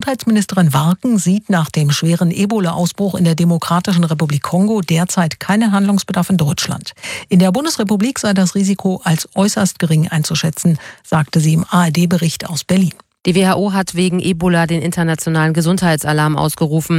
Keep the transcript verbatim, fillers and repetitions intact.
Gesundheitsministerin Warken sieht nach dem schweren Ebola-Ausbruch in der Demokratischen Republik Kongo derzeit keinen Handlungsbedarf in Deutschland. In der Bundesrepublik sei das Risiko als äußerst gering einzuschätzen, sagte sie im A R D-Bericht aus Berlin. Die W H O hat wegen Ebola den internationalen Gesundheitsalarm ausgerufen.